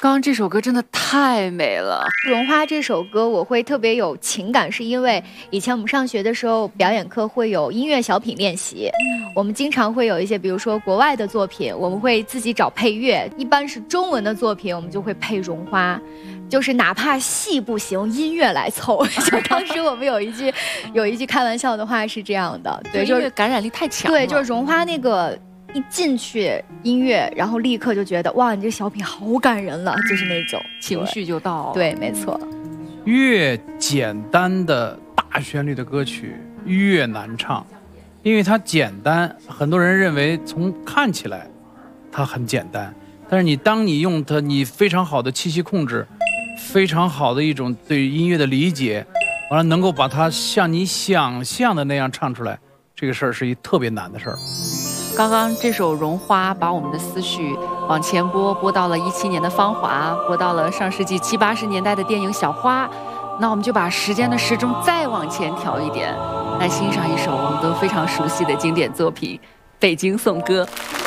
刚刚这首歌真的太美了， 《绒花》这首歌我会特别有情感，是因为以前我们上学的时候，表演课会有音乐小品练习，我们经常会有一些，比如说国外的作品，我们会自己找配乐，一般是中文的作品，我们就会配《绒花》。就是哪怕戏不行，音乐来凑。就当时我们有一句开玩笑的话是这样的，对， 就是感染力太强了。 对，就是绒花那个一进去音乐，然后立刻就觉得哇，你这小品好感人了，就是那种情绪就到了。 对，没错。 越简单的大旋律的歌曲越难唱，因为它简单，很多人认为从看起来它很简单，但是当你用它，你非常好的气息控制。非常好的一种对音乐的理解，完了能够把它像你想象的那样唱出来，这个事儿是一特别难的事儿。 刚刚这首《绒花》把我们的思绪往前拨到了17年的《芳华》，拨到了上世纪70、80年代的电影《小花》，那我们就把时间的时钟再往前调一点，来欣赏一首我们都非常熟悉的经典作品《北京颂歌》。